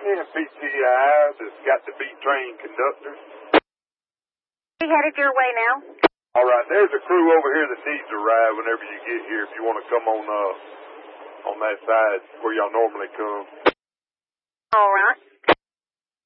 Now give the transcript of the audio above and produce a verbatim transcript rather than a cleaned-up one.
Yeah, P T I that's got to be trained conductor. He headed your way now. All right, there's a crew over here that needs to ride whenever you get here if you want to come on uh on that side where y'all normally come. All right.